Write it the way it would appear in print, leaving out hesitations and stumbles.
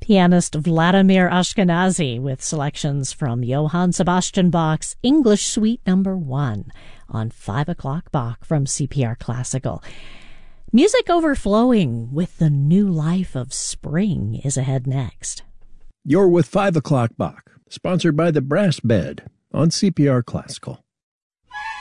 Pianist Vladimir Ashkenazy with selections from Johann Sebastian Bach's English Suite No. 1 on 5 o'clock Bach from CPR Classical. Music overflowing with the new life of spring is ahead next. You're with 5 o'clock Bach, sponsored by the Brass Bed on CPR Classical.